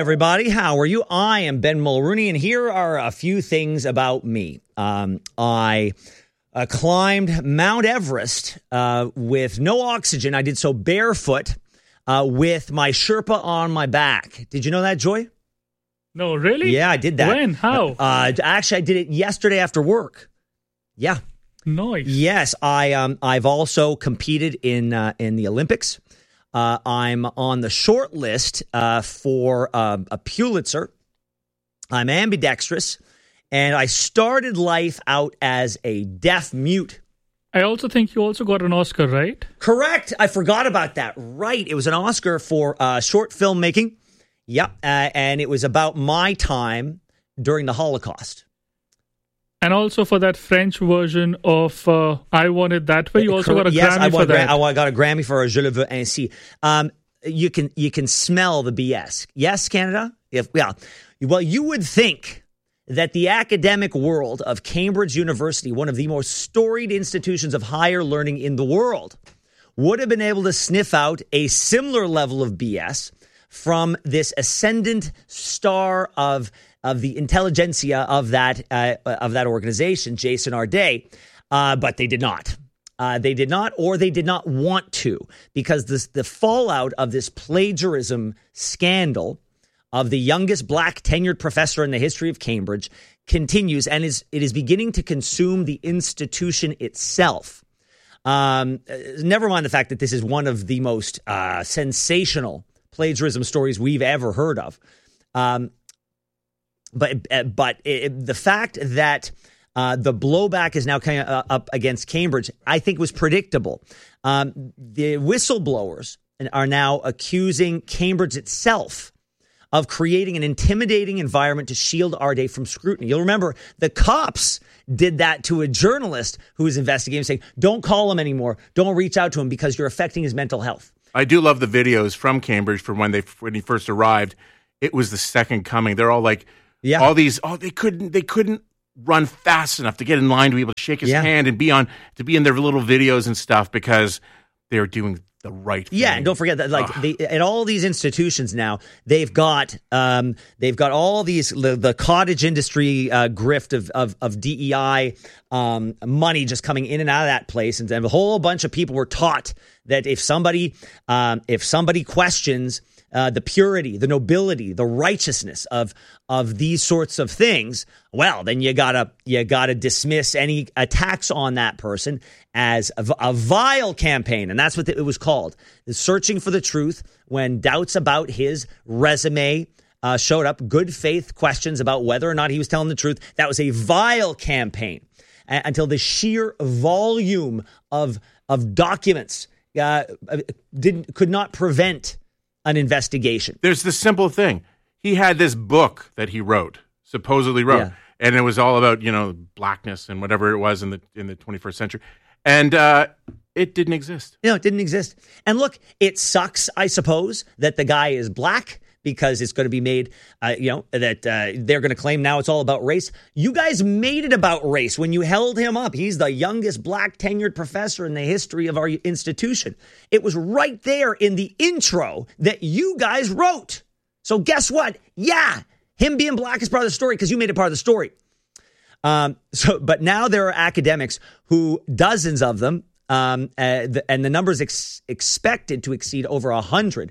everybody. How are you? I am Ben Mulrooney, and here are a few things about me. I climbed Mount Everest with no oxygen. I did so barefoot with my Sherpa on my back. Did you know that, Joy? No, really? Yeah, I did that. When? How? Actually, I did it yesterday after work. Yeah. Nice. Yes, I've also competed in the Olympics. I'm on the short list for a Pulitzer. I'm ambidextrous, and I started life out as a deaf mute. I also think you also got an Oscar, right? Correct. I forgot about that. Right. It was an Oscar for short filmmaking. Yep. And it was about my time during the Holocaust. And also for that French version of I Want It That Way, you also got a yes, Grammy for that. I got a Grammy for Je le veux ainsi. You can smell the BS. Yes, Canada? Well, you would think that the academic world of Cambridge University, one of the most storied institutions of higher learning in the world, would have been able to sniff out a similar level of BS from this ascendant star of the intelligentsia of that organization, Jason Arday, but they did not. They did not, or they did not want to, because the fallout of this plagiarism scandal of the youngest black tenured professor in the history of Cambridge continues, and it is beginning to consume the institution itself. Never mind the fact that this is one of the most sensational plagiarism stories we've ever heard of. But the fact that the blowback is now kind of up against Cambridge, I think was predictable. The whistleblowers are now accusing Cambridge itself of creating an intimidating environment to shield Arday from scrutiny. You'll remember the cops did that to a journalist who was investigating, saying, don't call him anymore. Don't reach out to him because you're affecting his mental health. I do love the videos from Cambridge from when he first arrived. It was the second coming. They're all like, they couldn't run fast enough to get in line to be able to shake his hand and be in their little videos and stuff because they were doing the right thing. Yeah, and don't forget that at all these institutions now, they've got all these the cottage industry grift of DEI money just coming in and out of that place, and a whole bunch of people were taught that if somebody questions the purity, the nobility, the righteousness of these sorts of things, well, then you gotta dismiss any attacks on that person as a vile campaign, and that's what it was called. The searching for the truth when doubts about his resume showed up, good faith questions about whether or not he was telling the truth. That was a vile campaign until the sheer volume of documents could not prevent an investigation. There's the simple thing. He had this book that he supposedly wrote, and it was all about, blackness and whatever it was in the 21st century. And it didn't exist. No, it didn't exist. And look, it sucks, I suppose, that the guy is black, because it's going to be made, that they're going to claim now it's all about race. You guys made it about race when you held him up. He's the youngest black tenured professor in the history of our institution. It was right there in the intro that you guys wrote. So guess what? Yeah, him being black is part of the story because you made it part of the story. But now there are academics who, dozens of them, and the number is expected to exceed over 100.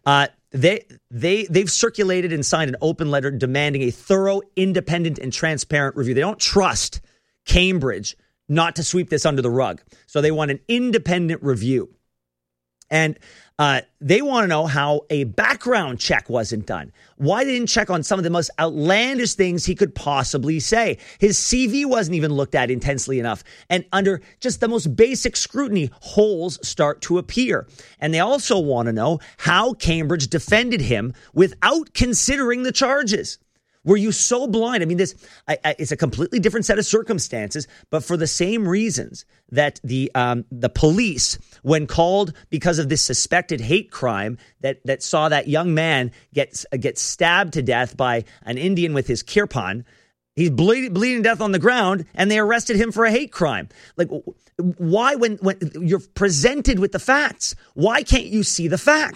They've circulated and signed an open letter demanding a thorough, independent, and transparent review. They don't trust Cambridge not to sweep this under the rug. So they want an independent review. And they want to know how a background check wasn't done. Why they didn't check on some of the most outlandish things he could possibly say. His CV wasn't even looked at intensely enough. And under just the most basic scrutiny, holes start to appear. And they also want to know how Cambridge defended him without considering the charges. Were you so blind? I mean, it's a completely different set of circumstances, but for the same reasons that the police, when called because of this suspected hate crime that saw that young man get stabbed to death by an Indian with his kirpan, he's bleeding to death on the ground, and they arrested him for a hate crime. Like, why, when you're presented with the facts, why can't you see the facts?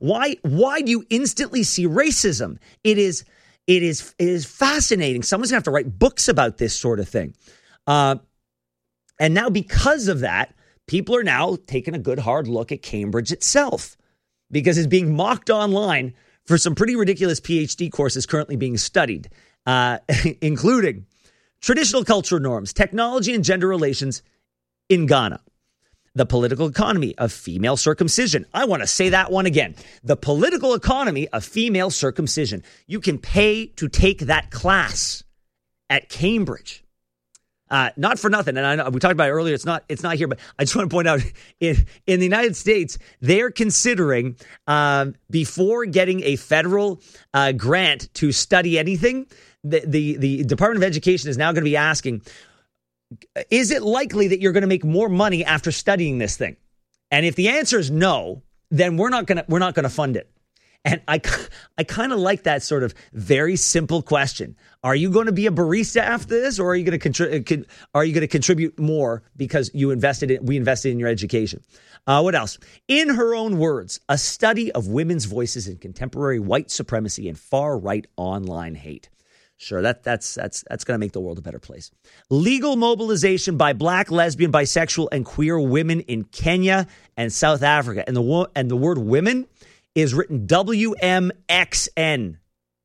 Why do you instantly see racism? It is fascinating. Someone's going to have to write books about this sort of thing. And now because of that, people are now taking a good hard look at Cambridge itself because it's being mocked online for some pretty ridiculous PhD courses currently being studied, including traditional culture norms, technology and gender relations in Ghana, the political economy of female circumcision. I want to say that one again. The political economy of female circumcision. You can pay to take that class at Cambridge. Not for nothing, and I know we talked about it earlier. It's not here, but I just want to point out in the United States, they're considering before getting a federal grant to study anything, the Department of Education is now going to be asking, is it likely that you're going to make more money after studying this thing? And if the answer is no, then we're not going to fund it. And I kind of like that sort of very simple question. Are you going to be a barista after this, or are you going to contribute more because we invested in your education? What else? In her own words, a study of women's voices in contemporary white supremacy and far-right online hate. Sure, that's going to make the world a better place. Legal mobilization by Black, lesbian, bisexual, and queer women in Kenya and South Africa. And the word women is written WMXN.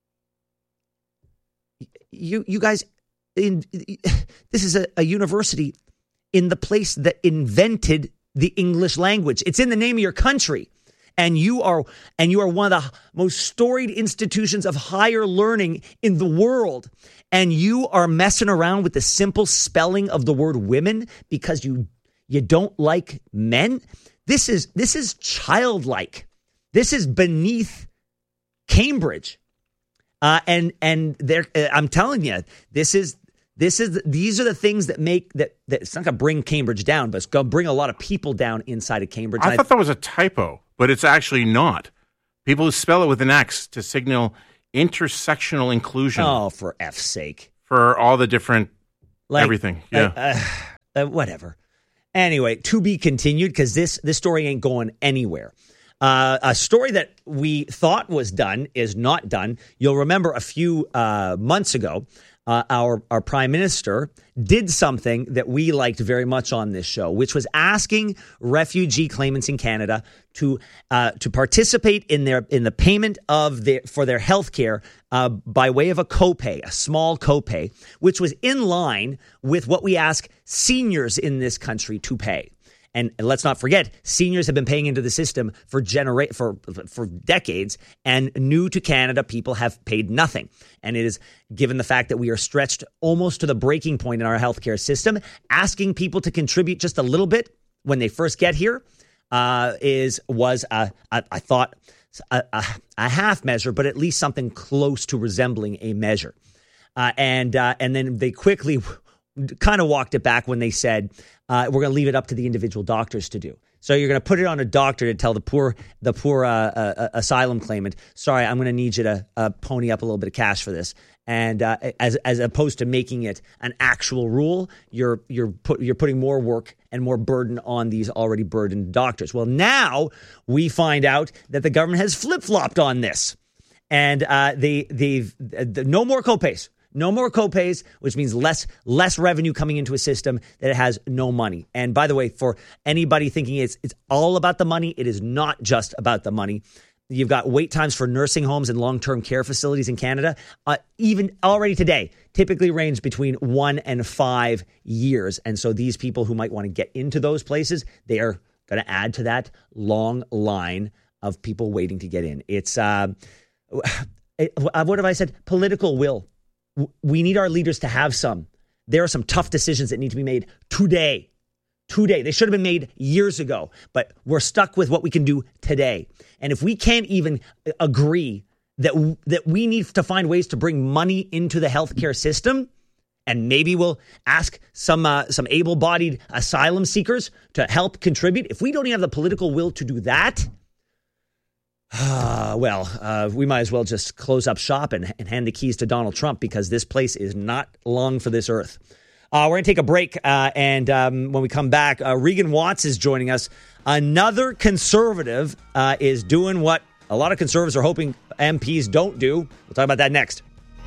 You guys, this is a university in the place that invented the English language. It's in the name of your country. And you are one of the most storied institutions of higher learning in the world. And you are messing around with the simple spelling of the word women because you don't like men. This is childlike. This is beneath Cambridge. And I'm telling you, these are the things that make that it's not going to bring Cambridge down, but it's going to bring a lot of people down inside of Cambridge. I thought that was a typo, but it's actually not. People who spell it with an X to signal intersectional inclusion. Oh, for F's sake. For all the different everything. Yeah. Whatever. Anyway, to be continued, because this story ain't going anywhere. A story that we thought was done is not done. You'll remember a few months ago, our prime minister did something that we liked very much on this show, which was asking refugee claimants in Canada to participate in the payment for their health care by way of a copay, a small copay, which was in line with what we ask seniors in this country to pay. And let's not forget, seniors have been paying into the system for decades, and new to Canada, people have paid nothing. And it is, given the fact that we are stretched almost to the breaking point in our healthcare system, asking people to contribute just a little bit when they first get here was a half measure, but at least something close to resembling a measure. And then they quickly kind of walked it back when they said, we're going to leave it up to the individual doctors to do. So you're going to put it on a doctor to tell the poor asylum claimant, sorry, I'm going to need you to pony up a little bit of cash for this. And as opposed to making it an actual rule, you're putting more work and more burden on these already burdened doctors. Well, now we find out that the government has flip-flopped on this, and they've no more copays. No more copays, which means less revenue coming into a system that has no money. And by the way, for anybody thinking it's all about the money, it is not just about the money. You've got wait times for nursing homes and long-term care facilities in Canada, even already today, typically range between 1 and 5 years. And so these people who might want to get into those places, they are going to add to that long line of people waiting to get in. It's, what have I said? Political will. We need our leaders to have some. There are some tough decisions that need to be made today. They should have been made years ago, but we're stuck with what we can do today. And if we can't even agree that we need to find ways to bring money into the healthcare system, and maybe we'll ask some able-bodied asylum seekers to help contribute. If we don't even have the political will to do that, we might as well just close up shop and hand the keys to Donald Trump, because this place is not long for this earth. We're going to take a break, and when we come back, Regan Watts is joining us. Another conservative is doing what a lot of Conservatives are hoping MPs don't do. We'll talk about that next.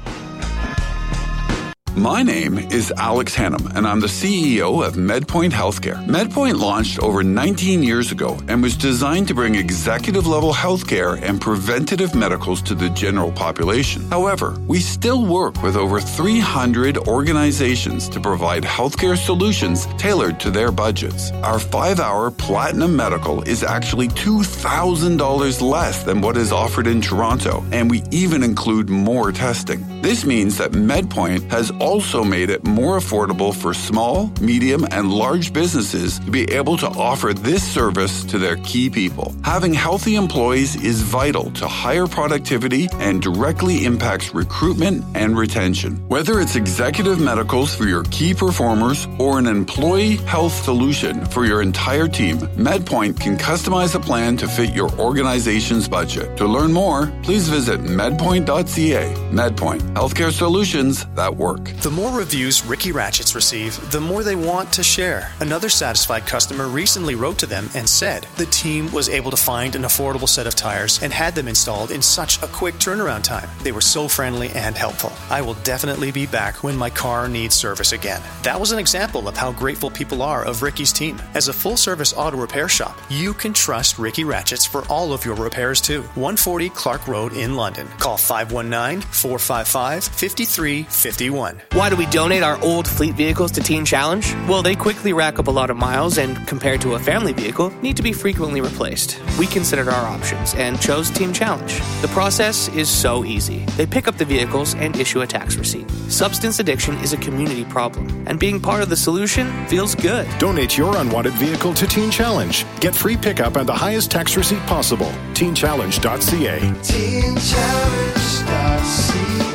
My name is Alex Hannum, and I'm the CEO of MedPoint Healthcare. MedPoint launched over 19 years ago and was designed to bring executive-level healthcare and preventative medicals to the general population. However, we still work with over 300 organizations to provide healthcare solutions tailored to their budgets. Our 5-hour Platinum Medical is actually $2,000 less than what is offered in Toronto, and we even include more testing. This means that MedPoint has also made it more affordable for small, medium, and large businesses to be able to offer this service to their key people. Having healthy employees is vital to higher productivity and directly impacts recruitment and retention. Whether it's executive medicals for your key performers or an employee health solution for your entire team, MedPoint can customize a plan to fit your organization's budget. To learn more, please visit medpoint.ca. MedPoint, healthcare solutions that work. The more reviews Ricky Ratchets receive, the more they want to share. Another satisfied customer recently wrote to them and said the team was able to find an affordable set of tires and had them installed in such a quick turnaround time. They were so friendly and helpful. I will definitely be back when my car needs service again. That was an example of how grateful people are of Ricky's team. As a full-service auto repair shop, you can trust Ricky Ratchets for all of your repairs too. 140 Clark Road in London. Call 519-455-5351. Why do we donate our old fleet vehicles to Teen Challenge? Well, they quickly rack up a lot of miles and, compared to a family vehicle, need to be frequently replaced. We considered our options and chose Teen Challenge. The process is so easy. They pick up the vehicles and issue a tax receipt. Substance addiction is a community problem, and being part of the solution feels good. Donate your unwanted vehicle to Teen Challenge. Get free pickup and the highest tax receipt possible. TeenChallenge.ca. TeenChallenge.ca.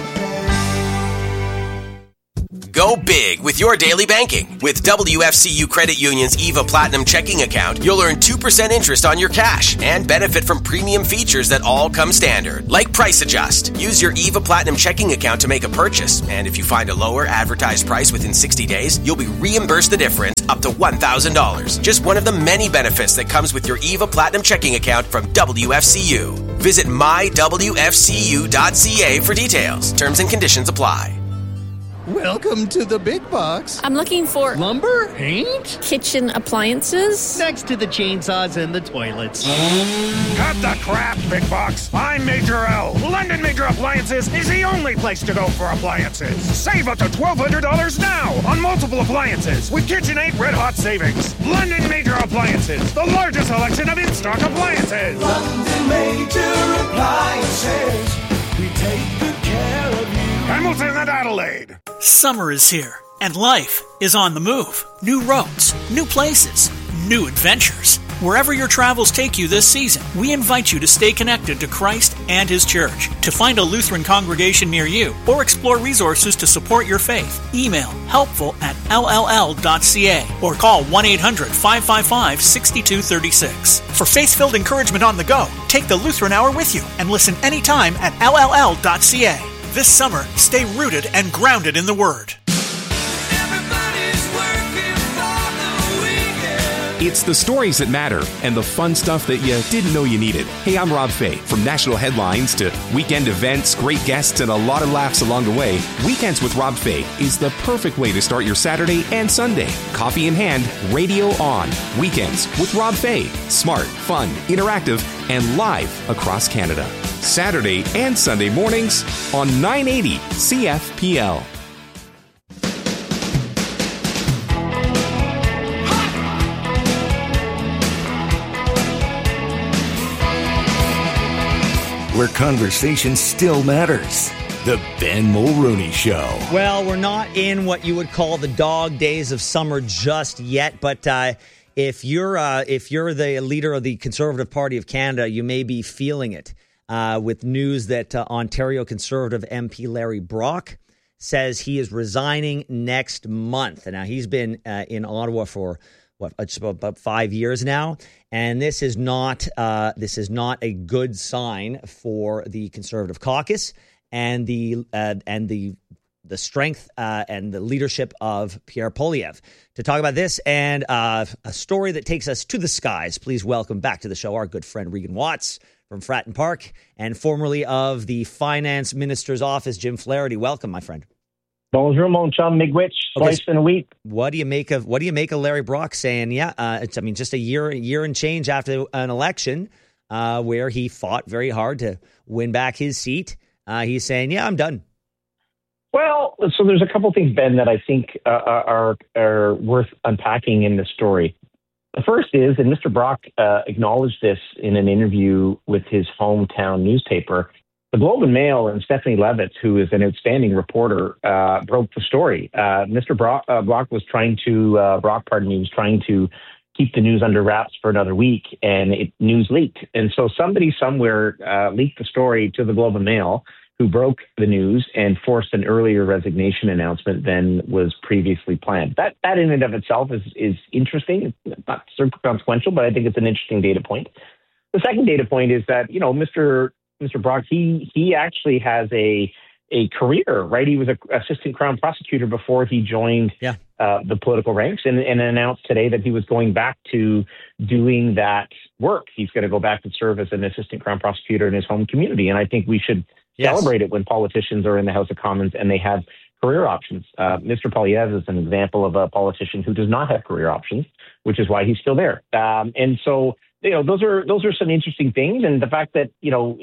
Go big with your daily banking. With WFCU Credit Union's EVA Platinum checking account, you'll earn 2% interest on your cash and benefit from premium features that all come standard, like Price Adjust. Use your EVA Platinum checking account to make a purchase, and if you find a lower advertised price within 60 days, you'll be reimbursed the difference up to $1,000. Just one of the many benefits that comes with your EVA Platinum checking account from WFCU. Visit mywfcu.ca for details. Terms and conditions apply. Welcome to the big box. I'm looking for lumber, paint, kitchen appliances. Next to the chainsaws and the toilets. Cut the crap, big box. I'm Major L. London Major Appliances is the only place to go for appliances. Save up to $1,200 now on multiple appliances with KitchenAid Red Hot Savings. London Major Appliances, the largest selection of in-stock appliances. London Major Appliances. We take good care of you. Hamilton and Adelaide. Summer is here, and life is on the move. New roads, new places, new adventures. Wherever your travels take you this season, we invite you to stay connected to Christ and His Church. To find a Lutheran congregation near you or explore resources to support your faith, email helpful@lll.ca or call 1-800-555-6236. For faith-filled encouragement on the go, take the Lutheran Hour with you and listen anytime at lll.ca. This summer, stay rooted and grounded in the Word. It's the stories that matter and the fun stuff that you didn't know you needed. Hey, I'm Rob Fay. From national headlines to weekend events, great guests, and a lot of laughs along the way, Weekends with Rob Fay is the perfect way to start your Saturday and Sunday. Coffee in hand, radio on. Weekends with Rob Fay. Smart, fun, interactive, and live across Canada. Saturday and Sunday mornings on 980 CFPL. Where conversation still matters. The Ben Mulrooney Show. Well, we're not in what you would call the dog days of summer just yet, but if you're the leader of the Conservative Party of Canada, you may be feeling it with news that Ontario Conservative MP Larry Brock says he is resigning next month. And now he's been in Ottawa for just about 5 years now, and this is not a good sign for the Conservative caucus and the strength and the leadership of Pierre Poilievre. To talk about this and a story that takes us to the skies, please welcome back to the show our good friend Regan Watts. from Fratton Park and formerly of the Finance Minister's Office, Jim Flaherty. Welcome, my friend. Bonjour, mon chum, miigwech, twice in a week. What do you make of Larry Brock saying? It's just a year and change after an election where he fought very hard to win back his seat. He's saying, I'm done. Well, so there's a couple things, Ben, that I think are worth unpacking in this story. The first is, and Mr. Brock acknowledged this in an interview with his hometown newspaper, the Globe and Mail and Stephanie Levitz, who is an outstanding reporter, broke the story. Mr. Brock was trying to keep the news under wraps for another week, and news leaked. And so somebody somewhere leaked the story to the Globe and Mail, who broke the news and forced an earlier resignation announcement than was previously planned. That in and of itself is interesting. It's not consequential, but I think it's an interesting data point. The second data point is that, Mr. Brock, he actually has a career, right? He was an assistant Crown prosecutor before he joined the political ranks and announced today that he was going back to doing that work. He's going to go back and serve as an assistant Crown prosecutor in his home community. And I think we should celebrate it when politicians are in the House of Commons and they have career options. Mr. Poilievre is an example of a politician who does not have career options, which is why he's still there. And so, those are some interesting things. And the fact that,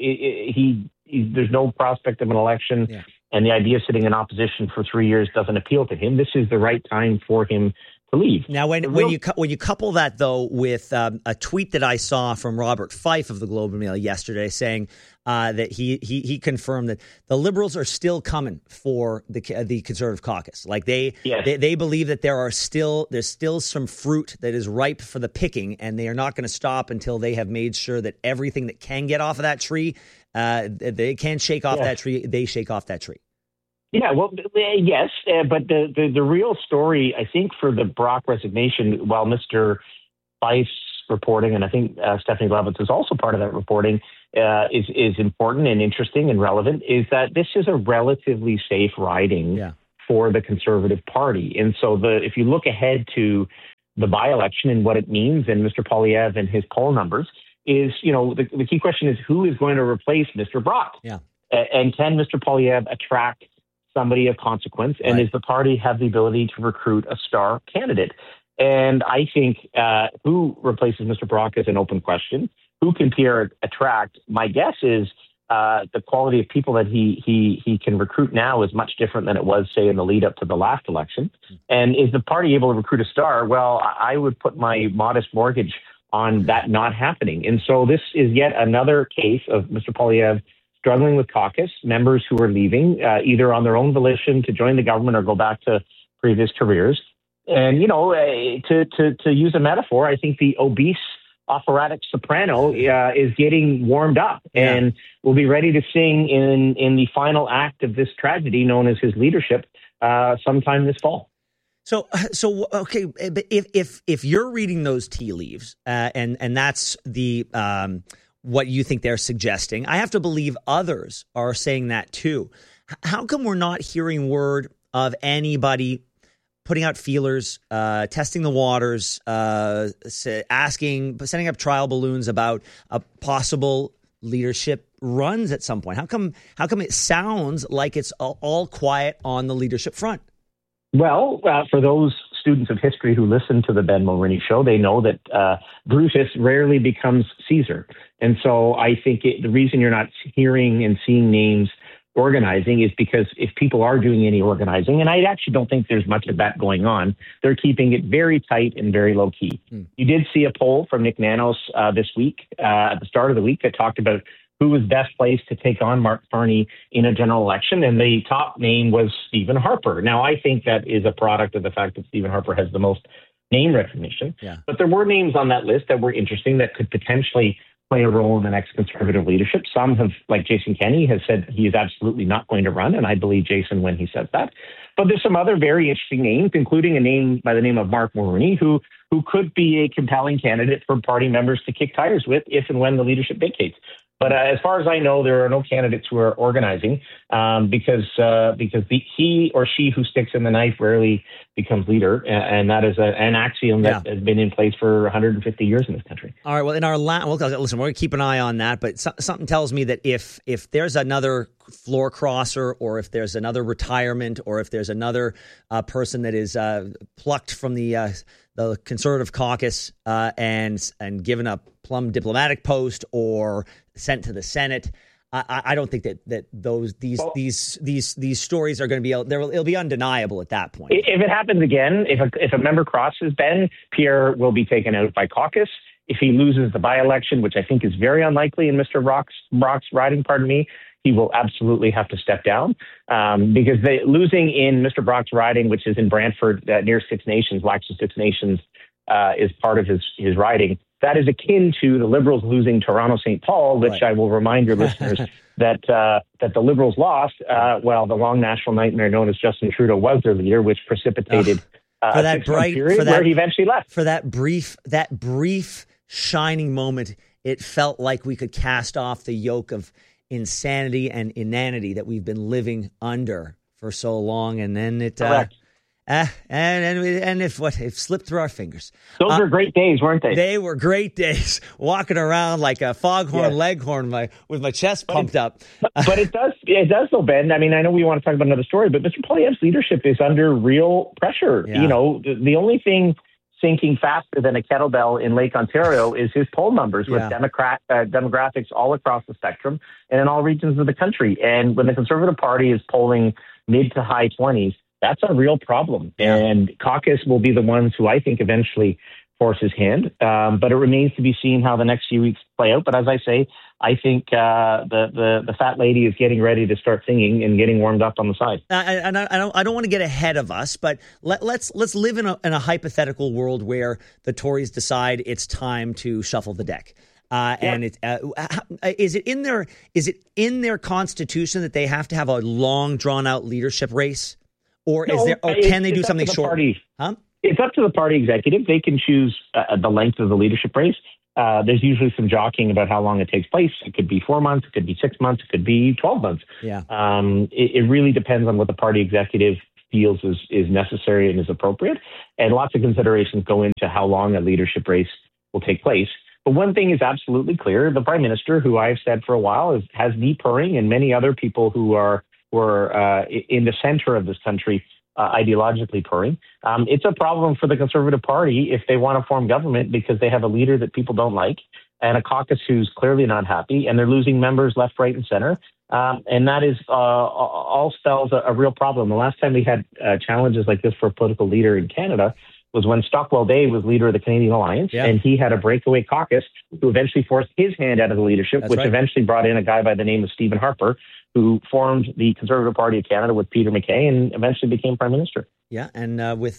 there's no prospect of an election and the idea of sitting in opposition for 3 years doesn't appeal to him. This is the right time for him to leave. Now, when you couple that, though, with a tweet that I saw from Robert Fife of the Globe and Mail yesterday saying that he confirmed that the Liberals are still coming for the Conservative caucus. Like they believe that there's still some fruit that is ripe for the picking, and they are not going to stop until they have made sure that everything that can get off of that tree, they can shake off that tree, they shake off that tree. Yeah, well, yes, but the real story, I think, for the Brock resignation, while Mr. Fife's reporting, and I think Stephanie Levitz is also part of that reporting, is important and interesting and relevant, is that this is a relatively safe riding for the Conservative Party. And so if you look ahead to the by-election and what it means, and Mr. Poilievre and his poll numbers, is, the key question is who is going to replace Mr. Brock? Yeah. And can Mr. Poilievre attract somebody of consequence, and does the party have the ability to recruit a star candidate? And I think who replaces Mr. Brock is an open question. Who can Pierre attract? My guess is the quality of people that he can recruit now is much different than it was, say, in the lead up to the last election. And is the party able to recruit a star? Well, I would put my modest mortgage on that not happening. And so this is yet another case of Mr. Poilievre struggling with caucus, members who are leaving either on their own volition to join the government or go back to previous careers. And, to use a metaphor, I think the obese operatic soprano is getting warmed up and will be ready to sing in the final act of this tragedy known as his leadership sometime this fall. So okay, but if you're reading those tea leaves and that's the what you think they're suggesting, I have to believe others are saying that too. How come we're not hearing word of anybody putting out feelers, testing the waters, sending up trial balloons about a possible leadership runs at some point? How come it sounds like it's all quiet on the leadership front? Well, for those students of history who listen to the Ben Mulroney show, they know that Brutus rarely becomes Caesar. And so I think the reason you're not hearing and seeing names organizing is because if people are doing any organizing, and I actually don't think there's much of that going on, they're keeping it very tight and very low key. You did see a poll from Nick Nanos this week, at the start of the week, that talked about who was best placed to take on Mark Carney in a general election, and the top name was Stephen Harper. Now, I think that is a product of the fact that Stephen Harper has the most name recognition, but there were names on that list that were interesting that could potentially play a role in the next Conservative leadership. Some have, like Jason Kenney, has said he is absolutely not going to run, and I believe Jason when he says that. But there's some other very interesting names, including a name by the name of Mark Mulroney, who could be a compelling candidate for party members to kick tires with if and when the leadership vacates. But as far as I know, there are no candidates who are organizing because he or she who sticks in the knife rarely becomes leader, and that is an axiom that has been in place for 150 years in this country. All right. Well, listen, we're going to keep an eye on that. But something tells me that if there's another floor crosser, or if there's another retirement, or if there's another person that is plucked from the Conservative caucus and given a plum diplomatic post or sent to the Senate, I don't think that these stories are going to be it'll be undeniable at that point. If it happens again, if a member crosses Ben, Pierre will be taken out by caucus. If he loses the by-election, which I think is very unlikely in Mr. Brock's riding, he will absolutely have to step down because losing in Mr. Brock's riding, which is in Brantford near Six Nations, Waxhaw Six Nations is part of his riding. That is akin to the Liberals losing Toronto St. Paul, which I will remind your listeners that the Liberals lost while the long national nightmare known as Justin Trudeau was their leader, which precipitated a 6 month period where he eventually left. For that brief shining moment, it felt like we could cast off the yoke of insanity and inanity that we've been living under for so long, and then it it slipped through our fingers. Those were great days, weren't they? They were great days, walking around like a foghorn leghorn with my chest pumped up. But it does though, Ben. I mean, I know we want to talk about another story, but Mr. Poilievre's leadership is under real pressure. Yeah. You know, the only thing sinking faster than a kettlebell in Lake Ontario is his poll numbers with demographics all across the spectrum and in all regions of the country. And when the Conservative Party is polling mid to high 20s, that's a real problem. Yeah. And caucus will be the ones who I think eventually force his hand. But it remains to be seen how the next few weeks play out. But as I say, I think the fat lady is getting ready to start singing and getting warmed up on the side. And I don't want to get ahead of us, but let's live in a hypothetical world where the Tories decide it's time to shuffle the deck. And is it in their constitution that they have to have a long drawn out leadership race, or can they do something short? It's up to the party executive. They can choose the length of the leadership race. There's usually some jockeying about how long it takes place. It could be 4 months, it could be 6 months, it could be 12 months. Yeah. It really depends on what the party executive feels is necessary and is appropriate. And lots of considerations go into how long a leadership race will take place. But one thing is absolutely clear. The Prime Minister, who I've said for a while has me purring, and many other people who were in the center of this country ideologically purring. It's a problem for the Conservative Party if they want to form government because they have a leader that people don't like and a caucus who's clearly not happy, and they're losing members left, right, and center. And that is all spells a real problem. The last time we had challenges like this for a political leader in Canada was when Stockwell Day was leader of the Canadian Alliance, and he had a breakaway caucus who eventually forced his hand out of the leadership, eventually brought in a guy by the name of Stephen Harper, who formed the Conservative Party of Canada with Peter MacKay and eventually became Prime Minister. Yeah, and with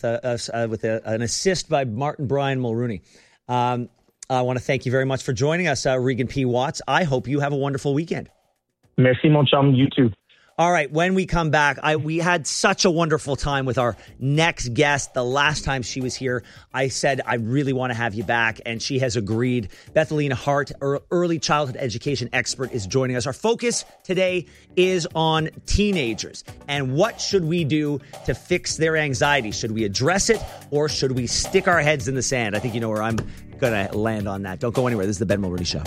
an assist by Martin Brian Mulrooney. I want to thank you very much for joining us, Regan P. Watts. I hope you have a wonderful weekend. Merci, mon chum. You too. All right, when we come back, we had such a wonderful time with our next guest. The last time she was here, I said, I really want to have you back, and she has agreed. Bethelina Hart, early childhood education expert, is joining us. Our focus today is on teenagers, and what should we do to fix their anxiety? Should we address it, or should we stick our heads in the sand? I think you know where I'm going to land on that. Don't go anywhere. This is the Ben Mulroney Show.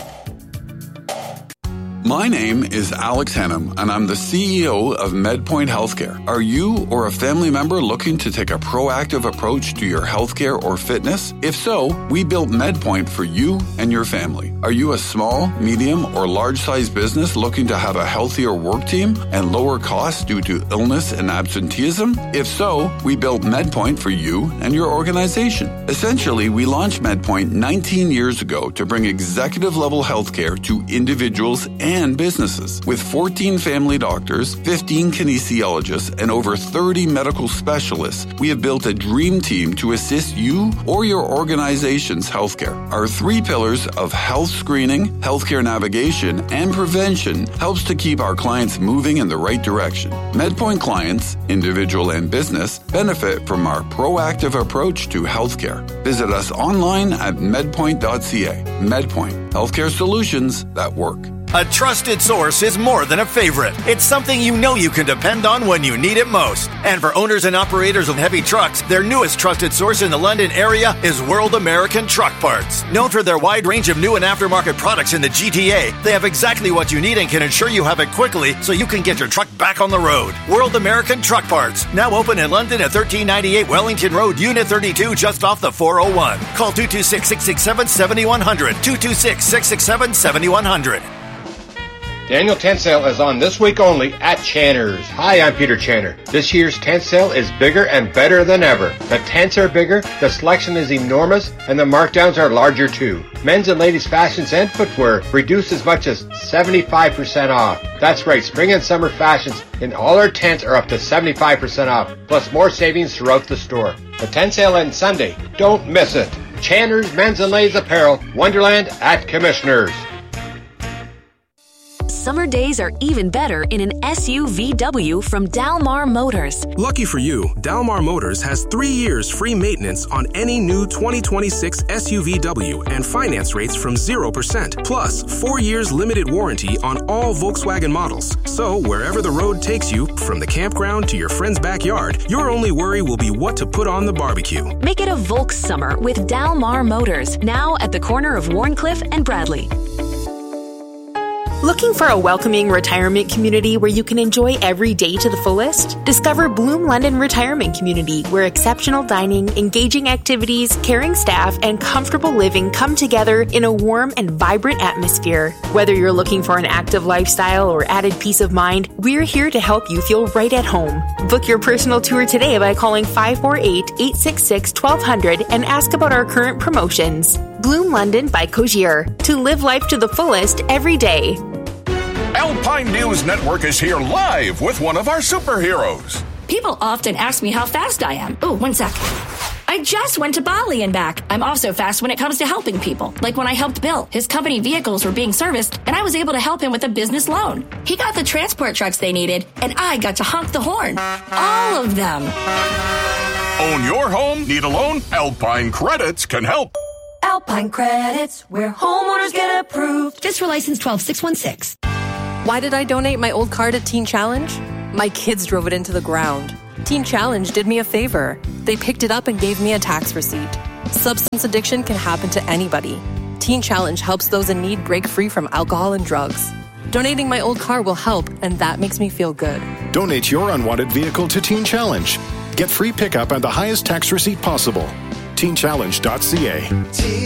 My name is Alex Hannum, and I'm the CEO of MedPoint Healthcare. Are you or a family member looking to take a proactive approach to your healthcare or fitness? If so, we built MedPoint for you and your family. Are you a small, medium, or large-sized business looking to have a healthier work team and lower costs due to illness and absenteeism? If so, we built MedPoint for you and your organization. Essentially, we launched MedPoint 19 years ago to bring executive-level healthcare to individuals and businesses. With 14 family doctors, 15 kinesiologists, and over 30 medical specialists, we have built a dream team to assist you or your organization's healthcare. Our 3 pillars of health screening, healthcare navigation, and prevention helps to keep our clients moving in the right direction. MedPoint clients, individual and business, benefit from our proactive approach to healthcare. Visit us online at medpoint.ca. MedPoint, healthcare solutions that work. A trusted source is more than a favorite. It's something you know you can depend on when you need it most. And for owners and operators of heavy trucks, their newest trusted source in the London area is World American Truck Parts. Known for their wide range of new and aftermarket products in the GTA, they have exactly what you need and can ensure you have it quickly so you can get your truck back on the road. World American Truck Parts, now open in London at 1398 Wellington Road, Unit 32, just off the 401. Call 226-667-7100, 226-667-7100. The tent sale is on this week only at Channer's. Hi, I'm Peter Channer. This year's tent sale is bigger and better than ever. The tents are bigger, the selection is enormous, and the markdowns are larger too. Men's and ladies' fashions and footwear reduced as much as 75% off. That's right, spring and summer fashions in all our tents are up to 75% off, plus more savings throughout the store. The tent sale ends Sunday. Don't miss it. Channer's Men's and Ladies Apparel, Wonderland at Commissioners. Summer days are even better in an SUVW from Dalmar Motors. Lucky for you, Dalmar Motors has 3 years free maintenance on any new 2026 SUVW and finance rates from 0%. Plus, 4 years limited warranty on all Volkswagen models. So, wherever the road takes you, from the campground to your friend's backyard, your only worry will be what to put on the barbecue. Make it a Volks summer with Dalmar Motors, now at the corner of Warncliffe and Bradley. Looking for a welcoming retirement community where you can enjoy every day to the fullest? Discover Bloom London Retirement Community, where exceptional dining, engaging activities, caring staff, and comfortable living come together in a warm and vibrant atmosphere. Whether you're looking for an active lifestyle or added peace of mind, we're here to help you feel right at home. Book your personal tour today by calling 548-866-1200 and ask about our current promotions. Bloom London by Cogier, to live life to the fullest every day. Alpine News Network is here live with one of our superheroes. People often ask me how fast I am. Oh, 1 sec. I just went to Bali and back. I'm also fast when it comes to helping people. Like when I helped Bill. His company vehicles were being serviced, and I was able to help him with a business loan. He got the transport trucks they needed, and I got to honk the horn. All of them. Own your home? Need a loan? Alpine Credits can help. Alpine Credits, where homeowners get approved. Just for license 12616. Why did I donate my old car to Teen Challenge? My kids drove it into the ground. Teen Challenge did me a favor. They picked it up and gave me a tax receipt. Substance addiction can happen to anybody. Teen Challenge helps those in need break free from alcohol and drugs. Donating my old car will help, and that makes me feel good. Donate your unwanted vehicle to Teen Challenge. Get free pickup and the highest tax receipt possible. TeenChallenge.ca.